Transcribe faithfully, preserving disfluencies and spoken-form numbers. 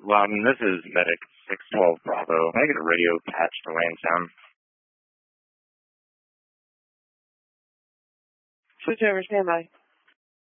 Loudon, this is Medic six twelve Bravo. Can I get a radio patch for Lansdowne? Switch over, standby.